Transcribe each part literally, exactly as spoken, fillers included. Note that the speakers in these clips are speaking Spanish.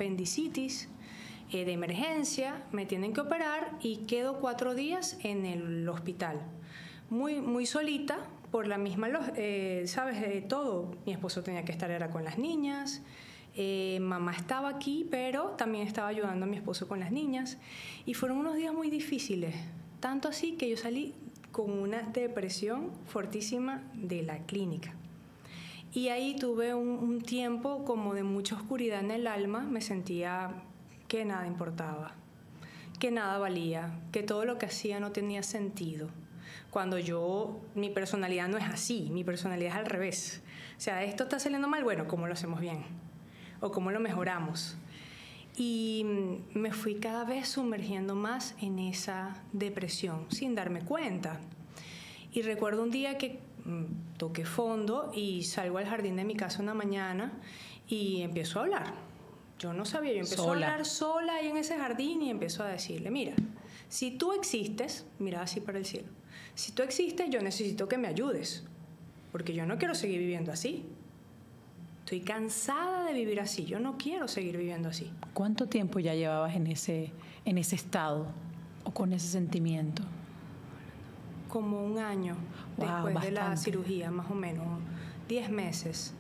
apendicitis eh, de emergencia, me tienen que operar y quedo cuatro días en el hospital. Muy, muy solita, por la misma, eh, ¿sabes? De todo. Mi esposo tenía que estar era con las niñas, eh, mamá estaba aquí, pero también estaba ayudando a mi esposo con las niñas. Y fueron unos días muy difíciles, tanto así que yo salí con una depresión fortísima de la clínica. Y ahí tuve un, un tiempo como de mucha oscuridad en el alma, me sentía que nada importaba, que nada valía, que todo lo que hacía no tenía sentido. Cuando yo, mi personalidad no es así, mi personalidad es al revés. O sea, esto está saliendo mal, bueno, ¿cómo lo hacemos bien? ¿O cómo lo mejoramos? Y me fui cada vez sumergiendo más en esa depresión, sin darme cuenta. Y recuerdo un día que mmm, toqué fondo y salgo al jardín de mi casa una mañana y empiezo a hablar. Yo no sabía, yo empiezo sola. a hablar sola ahí en ese jardín y empiezo a decirle, mira, si tú existes, mira así para el cielo, si tú existes, yo necesito que me ayudes, porque yo no quiero seguir viviendo así. Estoy cansada de vivir así, yo no quiero seguir viviendo así. ¿Cuánto tiempo ya llevabas en ese, en ese estado o con ese sentimiento? Como un año wow, después bastante. de la cirugía, más o menos, diez meses.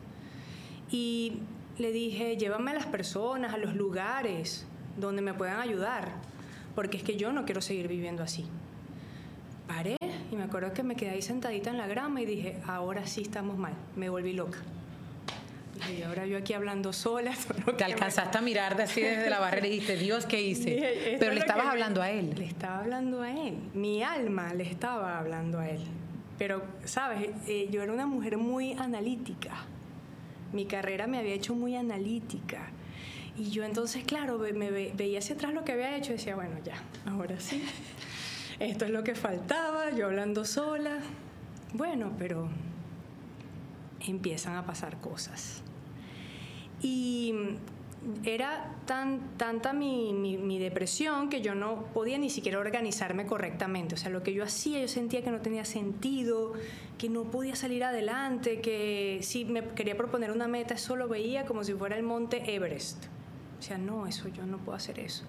Y le dije, llévame a las personas, a los lugares donde me puedan ayudar, porque es que yo no quiero seguir viviendo así. Paré y me acuerdo que me quedé ahí sentadita en la grama y dije, ahora sí estamos mal, me volví loca. Dije, y ahora yo aquí hablando sola. Te alcanzaste me... a mirar así desde la barrera y dijiste, Dios, ¿qué hice? Dije, pero le estabas hablando me... a él. Le estaba hablando a él. Mi alma le estaba hablando a él. Pero, ¿sabes? Eh, yo era una mujer muy analítica. Mi carrera me había hecho muy analítica. Y yo entonces, claro, me ve, veía hacia atrás lo que había hecho y decía, bueno, ya, ahora sí. Esto es lo que faltaba, yo hablando sola. Bueno, pero empiezan a pasar cosas. Y era tan, tanta mi, mi, mi depresión que yo no podía ni siquiera organizarme correctamente. O sea, lo que yo hacía, yo sentía que no tenía sentido, que no podía salir adelante, que si me quería proponer una meta, eso lo veía como si fuera el monte Everest. O sea, no, eso yo no puedo hacer eso.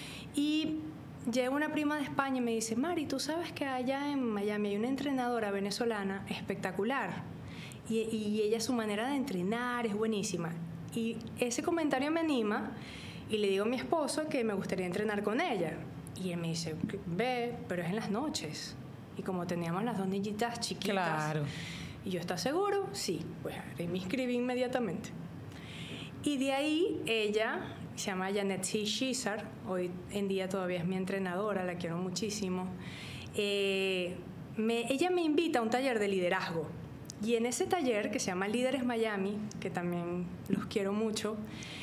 Y llega una prima de España y me dice, Mari, ¿tú sabes que allá en Miami hay una entrenadora venezolana espectacular? Y, y ella, su manera de entrenar es buenísima. Y ese comentario me anima y le digo a mi esposo que me gustaría entrenar con ella. Y él me dice, ve, pero es en las noches. Y como teníamos las dos niñitas chiquitas. Claro. Y yo, ¿estás seguro? Sí, pues me inscribí inmediatamente. Y de ahí ella, se llama Janet C. Shizar, hoy en día todavía es mi entrenadora, la quiero muchísimo. Eh, me, ella me invita a un taller de liderazgo. Y en ese taller, que se llama Líderes Miami, que también los quiero mucho,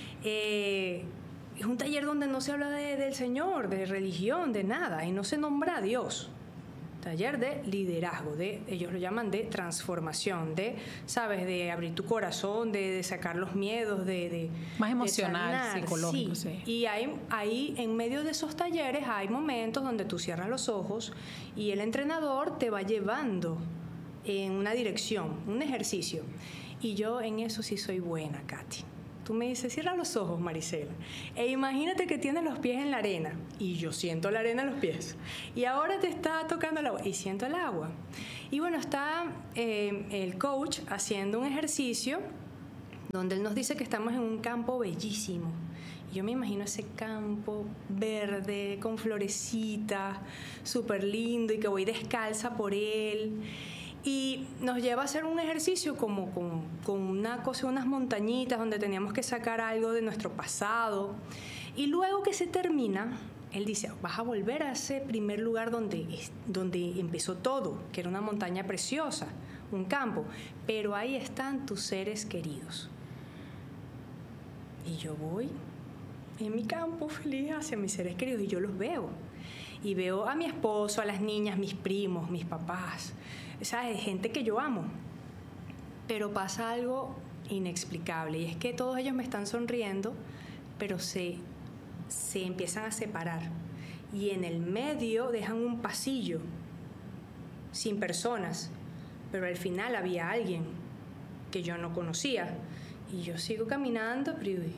eh, es un taller donde no se habla de, del Señor, de religión, de nada, y no se nombra a Dios. Taller de liderazgo, de, ellos lo llaman de transformación, de, ¿sabes? De abrir tu corazón, de, de sacar los miedos, de... de Más emocional, de psicológico, sí. sí. Y hay, ahí, en medio de esos talleres, hay momentos donde tú cierras los ojos y el entrenador te va llevando en una dirección, un ejercicio. Y yo en eso sí soy buena, Katy. Tú me dices, cierra los ojos, Maricela, e imagínate que tienes los pies en la arena. Y yo siento la arena en los pies. Y ahora te está tocando el agua. Y siento el agua. Y bueno, está eh, el coach haciendo un ejercicio donde él nos dice que estamos en un campo bellísimo. Y yo me imagino ese campo verde, con florecitas, súper lindo, y que voy descalza por él. Y nos lleva a hacer un ejercicio como con, con una cosa, unas montañitas donde teníamos que sacar algo de nuestro pasado. Y luego que se termina, él dice, vas a volver a ese primer lugar donde, donde empezó todo, que era una montaña preciosa, un campo. Pero ahí están tus seres queridos. Y yo voy en mi campo feliz hacia mis seres queridos y yo los veo. Y veo a mi esposo, a las niñas, mis primos, mis papás, ¿sabes? Gente que yo amo. Pero pasa algo inexplicable y es que todos ellos me están sonriendo, pero se, se empiezan a separar. Y en el medio dejan un pasillo sin personas, pero al final había alguien que yo no conocía. Y yo sigo caminando, pero